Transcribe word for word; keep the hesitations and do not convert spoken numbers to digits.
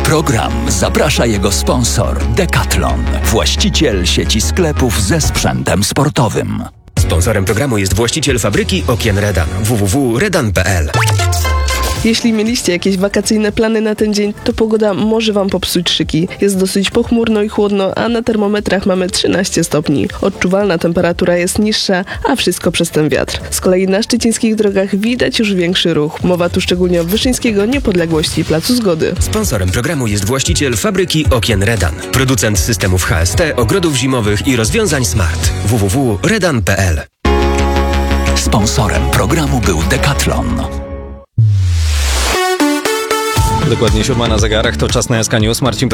program zaprasza jego sponsor Decathlon, właściciel sieci sklepów ze sprzętem sportowym. Sponsorem programu jest właściciel fabryki okien Redan. w w w kropka redan kropka p l. Jeśli mieliście jakieś wakacyjne plany na ten dzień, to pogoda może wam popsuć szyki. Jest dosyć pochmurno i chłodno, a na termometrach mamy trzynaście stopni. Odczuwalna temperatura jest niższa, a wszystko przez ten wiatr. Z kolei na szczecińskich drogach widać już większy ruch. Mowa tu szczególnie o Wyszyńskiego, Niepodległości i Placu Zgody. Sponsorem programu jest właściciel fabryki okien Redan. Producent systemów H S T, ogrodów zimowych i rozwiązań smart. w w w kropka redan kropka p l. Sponsorem programu był Decathlon. Dokładnie siódma na zegarach, to czas na Jaska News. Marcin